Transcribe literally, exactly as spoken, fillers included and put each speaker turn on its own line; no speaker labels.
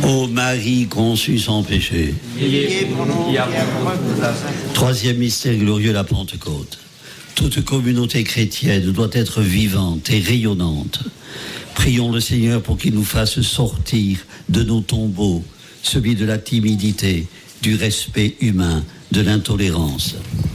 Ô Marie conçue sans péché.
Priez pour nous.
Troisième mystère glorieux, la Pentecôte. Toute communauté chrétienne doit être vivante et rayonnante. Prions le Seigneur pour qu'il nous fasse sortir de nos tombeaux, celui de la timidité, du respect humain, de l'intolérance.